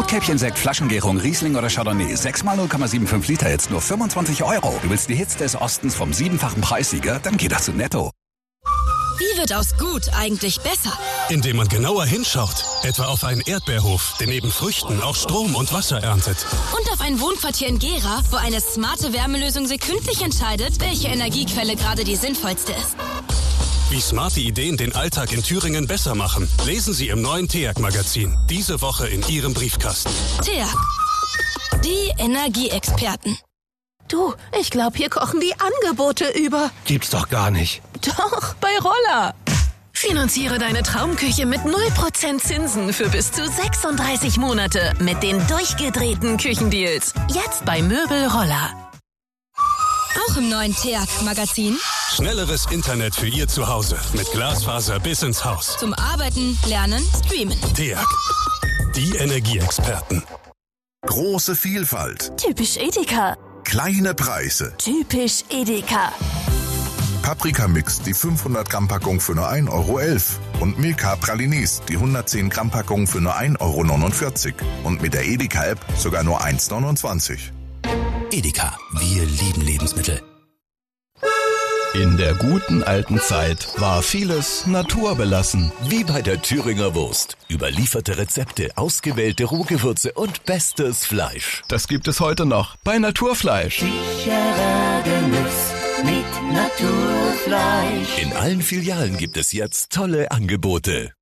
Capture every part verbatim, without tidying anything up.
Rotkäppchen-Sekt, Flaschengärung, Riesling oder Chardonnay. sechs mal null Komma fünfundsiebzig Liter, jetzt nur fünfundzwanzig Euro. Du willst die Hits des Ostens vom siebenfachen Preissieger? Dann geh doch zu Netto. Wie wird aus gut eigentlich besser? Indem man genauer hinschaut. Etwa auf einen Erdbeerhof, der neben Früchten auch Strom und Wasser erntet. Und auf ein Wohnquartier in Gera, wo eine smarte Wärmelösung sekündlich entscheidet, welche Energiequelle gerade die sinnvollste ist. Wie smarte Ideen den Alltag in Thüringen besser machen, lesen Sie im neuen T E A G-Magazin. Diese Woche in Ihrem Briefkasten. T E A G. Die Energieexperten. Du, ich glaube, hier kochen die Angebote über. Gibt's doch gar nicht. Doch, bei Roller. Finanziere deine Traumküche mit null Prozent Zinsen für bis zu sechsunddreißig Monate mit den durchgedrehten Küchendeals. Jetzt bei Möbel Roller. Auch im neuen T E A G-Magazin. Schnelleres Internet für Ihr Zuhause mit Glasfaser bis ins Haus. Zum Arbeiten, Lernen, Streamen. T E A G. Die Energieexperten. Große Vielfalt. Typisch Edeka. Kleine Preise. Typisch Edeka. Paprika-Mix, die fünfhundert Gramm Packung für nur ein Euro elf. Und Milka Pralines, die hundertzehn Gramm Packung für nur ein Euro neunundvierzig. Und mit der Edeka-App sogar nur eins neunundzwanzig. Edeka, wir lieben Lebensmittel. In der guten alten Zeit war vieles naturbelassen. Wie bei der Thüringer Wurst. Überlieferte Rezepte, ausgewählte Rohgewürze und bestes Fleisch. Das gibt es heute noch bei Naturfleisch. Sicherer Genuss mit Naturfleisch. In allen Filialen gibt es jetzt tolle Angebote.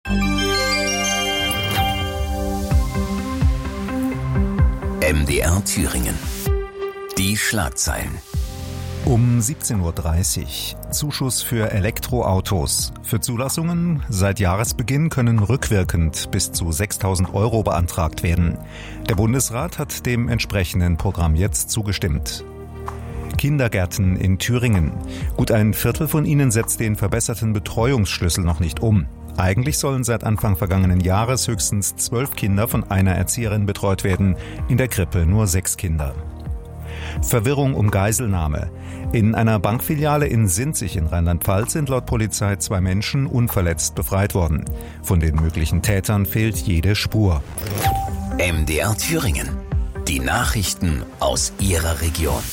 M D R Thüringen. Die Schlagzeilen. Um siebzehn Uhr dreißig. Zuschuss für Elektroautos. Für Zulassungen seit Jahresbeginn können rückwirkend bis zu sechstausend Euro beantragt werden. Der Bundesrat hat dem entsprechenden Programm jetzt zugestimmt. Kindergärten in Thüringen. Gut ein Viertel von ihnen setzt den verbesserten Betreuungsschlüssel noch nicht um. Eigentlich sollen seit Anfang vergangenen Jahres höchstens zwölf Kinder von einer Erzieherin betreut werden, in der Krippe nur sechs Kinder. Verwirrung um Geiselnahme. In einer Bankfiliale in Sinzig in Rheinland-Pfalz sind laut Polizei zwei Menschen unverletzt befreit worden. Von den möglichen Tätern fehlt jede Spur. M D R Thüringen. Die Nachrichten aus Ihrer Region.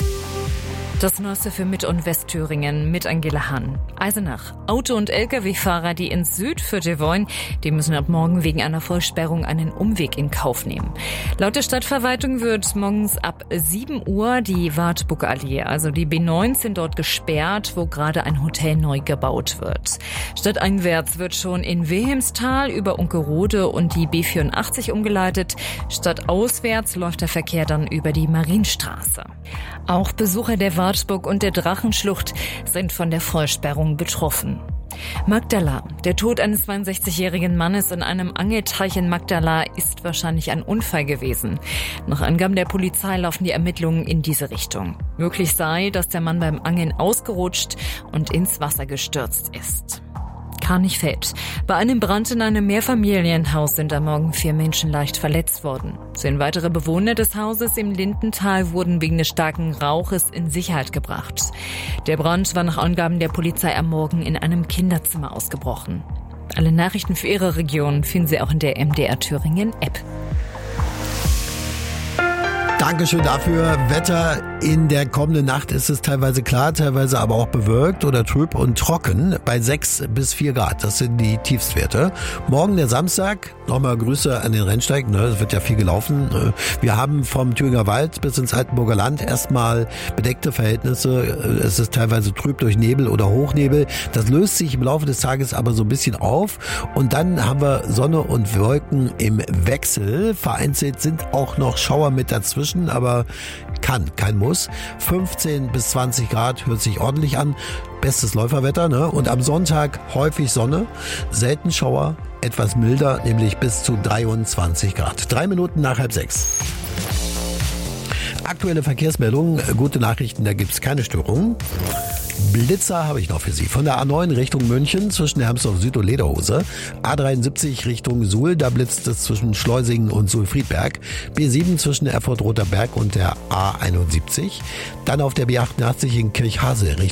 Das Neueste für Mitt- und Westthüringen mit Angela Hahn. Eisenach. Auto- und L K W-Fahrer, die ins Südviertel wollen, die müssen ab morgen wegen einer Vollsperrung einen Umweg in Kauf nehmen. Laut der Stadtverwaltung wird morgens ab sieben Uhr die Wartburgallee, also die B neunzehn, dort gesperrt, wo gerade ein Hotel neu gebaut wird. Stadteinwärts wird schon in Wilhelmsthal über Unkerode und die B vierundachtzig umgeleitet. Stadtauswärts läuft der Verkehr dann über die Marienstraße. Auch Besucher der Wartburg und der Drachenschlucht sind von der Vollsperrung betroffen. Magdala. Der Tod eines zweiundsechzigjährigen Mannes in einem Angelteich in Magdala ist wahrscheinlich ein Unfall gewesen. Nach Angaben der Polizei laufen die Ermittlungen in diese Richtung. Möglich sei, dass der Mann beim Angeln ausgerutscht und ins Wasser gestürzt ist. Kranichfeld. Bei einem Brand in einem Mehrfamilienhaus sind am Morgen vier Menschen leicht verletzt worden. Zehn weitere Bewohner des Hauses im Lindental wurden wegen des starken Rauches in Sicherheit gebracht. Der Brand war nach Angaben der Polizei am Morgen in einem Kinderzimmer ausgebrochen. Alle Nachrichten für Ihre Region finden Sie auch in der M D R Thüringen App. Dankeschön dafür. Wetter in der kommenden Nacht ist es teilweise klar, teilweise aber auch bewölkt oder trüb und trocken bei sechs bis vier Grad. Das sind die Tiefstwerte. Morgen der Samstag. Nochmal Grüße an den Rennsteig. Ne, es wird ja viel gelaufen. Wir haben vom Thüringer Wald bis ins Altenburger Land erstmal bedeckte Verhältnisse. Es ist teilweise trüb durch Nebel oder Hochnebel. Das löst sich im Laufe des Tages aber so ein bisschen auf. Und dann haben wir Sonne und Wolken im Wechsel. Vereinzelt sind auch noch Schauer mit dazwischen, aber kann, kein Muss. fünfzehn bis zwanzig Grad hört sich ordentlich an. Bestes Läuferwetter, ne? Und am Sonntag häufig Sonne, selten Schauer, etwas milder, nämlich bis zu dreiundzwanzig Grad. Drei Minuten nach halb sechs. Aktuelle Verkehrsmeldungen, gute Nachrichten, da gibt's keine Störungen. Blitzer habe ich noch für Sie. Von der A neun Richtung München zwischen Hermsdorf Süd und Lederhose. A dreiundsiebzig Richtung Suhl, da blitzt es zwischen Schleusingen und Suhl-Friedberg. B sieben zwischen Erfurt-Roter Berg und der A einundsiebzig. Dann auf der B achtundachtzig in Kirchhase Richtung